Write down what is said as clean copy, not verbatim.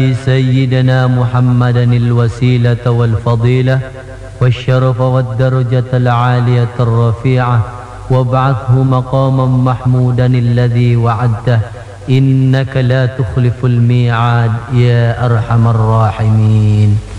سيدنا محمدا الوسيلة والفضيلة والشرف والدرجة العالية الرفيعة وابعثه مقاما محمودا الذي وعدته إنك لا تخلف الميعاد يا أرحم الراحمين.